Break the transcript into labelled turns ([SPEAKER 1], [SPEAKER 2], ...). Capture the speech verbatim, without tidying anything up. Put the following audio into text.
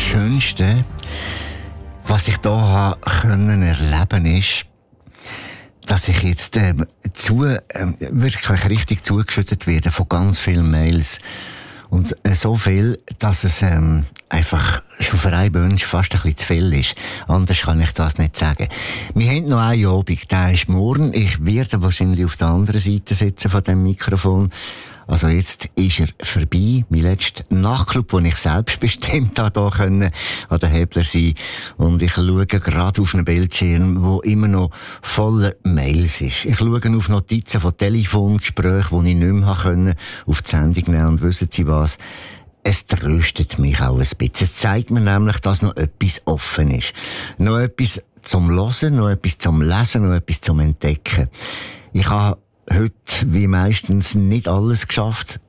[SPEAKER 1] Schönste, was ich hier habe können erleben, ist, dass ich jetzt ähm, zu, ähm, wirklich richtig zugeschüttet werde von ganz vielen Mails. Und äh, so viel, dass es ähm, einfach schon für einen Wunsch fast ein bisschen zu viel ist. Anders kann ich das nicht sagen. Wir haben noch einen Abend, der ist morgen. Ich werde wahrscheinlich auf der anderen Seite sitzen von dem Mikrofon. Also jetzt ist er vorbei. Mein letzter Nachtclub, den ich selbstbestimmt hier können, an der Hebler sein. Und ich schaue gerade auf einen Bildschirm, wo immer noch voller Mails ist. Ich schaue auf Notizen von Telefongesprächen, die ich nicht mehr können, auf die Sendung nehmen. Und wissen Sie was? Es tröstet mich auch ein bisschen. Es zeigt mir nämlich, dass noch etwas offen ist. Noch etwas zum Hören, noch etwas zum Lesen, noch etwas zum Entdecken. Ich habe heute, wie meistens, nicht alles geschafft.